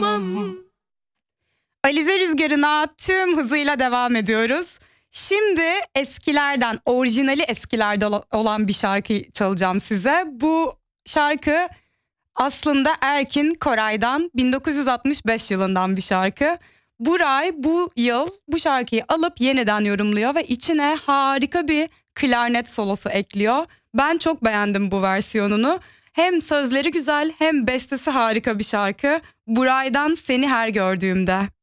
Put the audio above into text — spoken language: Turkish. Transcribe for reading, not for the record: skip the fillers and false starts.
Alize Rüzgarı'na tüm hızıyla devam ediyoruz. Şimdi eskilerden, orijinali eskilerde olan bir şarkı çalacağım size. Bu şarkı aslında Erkin Koray'dan 1965 yılından bir şarkı. Buray bu yıl bu şarkıyı alıp yeniden yorumluyor ve içine harika bir klarnet solosu ekliyor. Ben çok beğendim bu versiyonunu. Hem sözleri güzel hem bestesi harika bir şarkı. Buray'dan Seni Her Gördüğümde.